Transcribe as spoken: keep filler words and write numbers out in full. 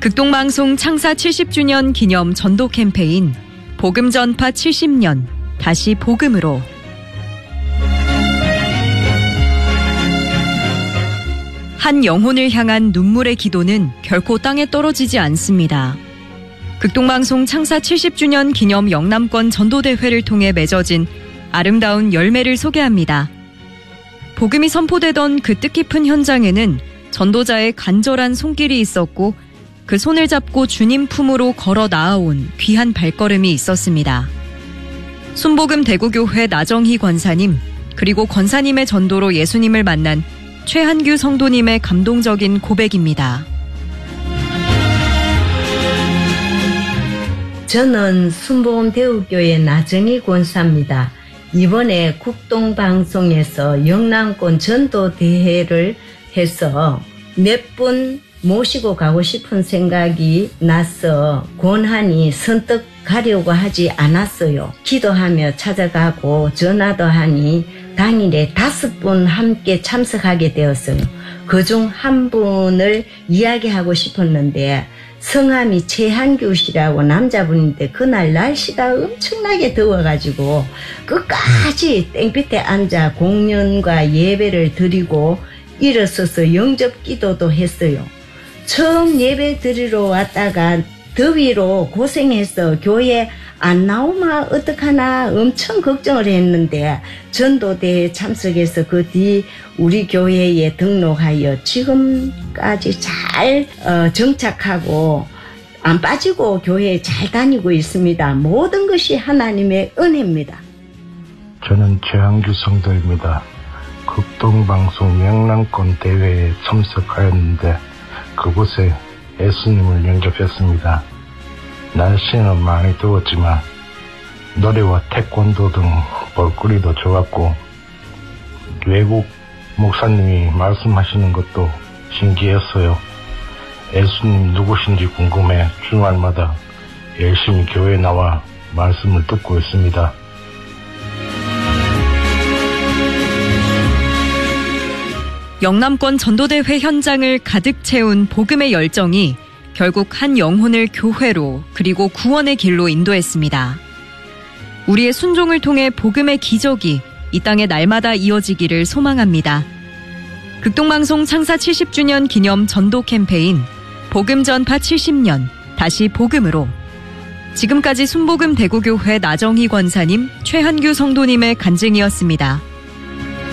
극동방송 창사 칠십 주년 기념 전도 캠페인 복음 전파 칠십 년 다시 복음으로. 한 영혼을 향한 눈물의 기도는 결코 땅에 떨어지지 않습니다. 극동방송 창사 칠십 주년 기념 영남권 전도대회를 통해 맺어진 아름다운 열매를 소개합니다. 복음이 선포되던 그 뜻깊은 현장에는 전도자의 간절한 손길이 있었고 그 손을 잡고 주님 품으로 걸어 나아온 귀한 발걸음이 있었습니다. 순복음 대구교회 나정희 권사님, 그리고 권사님의 전도로 예수님을 만난 최한규 성도님의 감동적인 고백입니다. 저는 순복음 대구교회 나정희 권사입니다. 이번에 국동방송에서 영남권 전도대회를 해서 몇 분 모시고 가고 싶은 생각이 나서 권한이 선뜻 가려고 하지 않았어요. 기도하며 찾아가고 전화도 하니 당일에 다섯 분 함께 참석하게 되었어요. 그중 한 분을 이야기하고 싶었는데 성함이 최한규 씨라고 남자분인데 그날 날씨가 엄청나게 더워가지고 끝까지 땡볕에 앉아 공연과 예배를 드리고 일어서서 영접 기도도 했어요. 처음 예배 드리러 왔다가 더위로 고생해서 교회 안 나오면 어떡하나 엄청 걱정을 했는데 전도대회에 참석해서 그 뒤 우리 교회에 등록하여 지금까지 잘 어, 정착하고 안 빠지고 교회에 잘 다니고 있습니다. 모든 것이 하나님의 은혜입니다. 저는 최한규 성도입니다. 극동방송 영남권 대회에 참석하였는데 그곳에 예수님을 영접했습니다. 날씨는 많이 더웠지만 노래와 태권도 등 볼거리도 좋았고 외국 목사님이 말씀하시는 것도 신기했어요. 예수님 누구신지 궁금해 주말마다 열심히 교회에 나와 말씀을 듣고 있습니다. 영남권 전도대회 현장을 가득 채운 복음의 열정이 결국 한 영혼을 교회로 그리고 구원의 길로 인도했습니다. 우리의 순종을 통해 복음의 기적이 이 땅에 날마다 이어지기를 소망합니다. 극동방송 창사 칠십 주년 기념 전도 캠페인 복음 전파 칠십 년 다시 복음으로. 지금까지 순복음 대구교회 나정희 권사님, 최한규 성도님의 간증이었습니다.